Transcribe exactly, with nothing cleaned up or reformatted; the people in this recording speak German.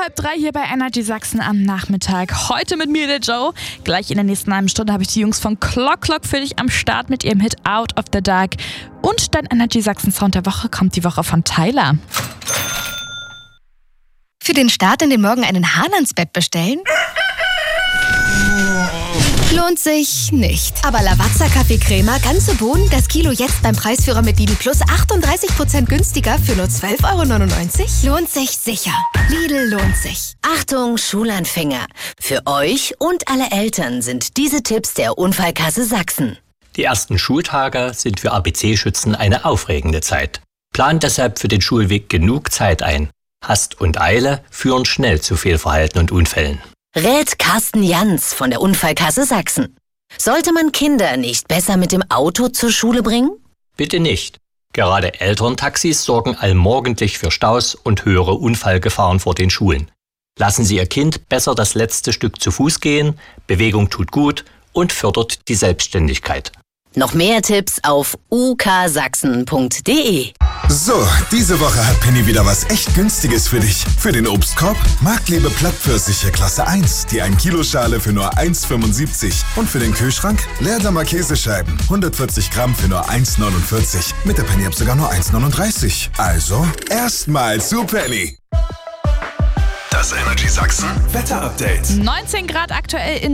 halb drei hier bei Energy Sachsen am Nachmittag. Heute mit mir, der Joe. Gleich in der nächsten halben Stunde habe ich die Jungs von Clock Clock für dich am Start mit ihrem Hit Out of the Dark. Und dein Energy Sachsen Sound der Woche kommt die Woche von Tyler. Für den Start in den Morgen einen Hahn ans Bett bestellen? Lohnt sich nicht. Aber Lavazza Kaffeecrema, ganze Bohnen, das Kilo jetzt beim Preisführer mit Lidl Plus achtunddreißig Prozent günstiger für nur zwölf Euro neunundneunzig? Lohnt sich sicher. Lidl lohnt sich. Achtung, Schulanfänger! Für euch und alle Eltern sind diese Tipps der Unfallkasse Sachsen. Die ersten Schultage sind für A B C-Schützen eine aufregende Zeit. Plant deshalb für den Schulweg genug Zeit ein. Hast und Eile führen schnell zu Fehlverhalten und Unfällen. Rät Carsten Jans von der Unfallkasse Sachsen. Sollte man Kinder nicht besser mit dem Auto zur Schule bringen? Bitte nicht. Gerade Elterntaxis sorgen allmorgendlich für Staus und höhere Unfallgefahren vor den Schulen. Lassen Sie Ihr Kind besser das letzte Stück zu Fuß gehen, Bewegung tut gut und fördert die Selbstständigkeit. Noch mehr Tipps auf u k sachsen punkt d e. So, diese Woche hat Penny wieder was echt Günstiges für dich. Für den Obstkorb Marktlebe Plattpfirsiche Klasse eins, die ein Kilo Schale für nur eins Komma fünfundsiebzig. Und für den Kühlschrank Leerdammer Käsescheiben, hundertvierzig Gramm für nur eins Komma neunundvierzig. Mit der Penny-App sogar nur eins Komma neununddreißig. Also, erstmal zu Penny. Das Energy Sachsen Wetter-Update. neunzehn Grad aktuell in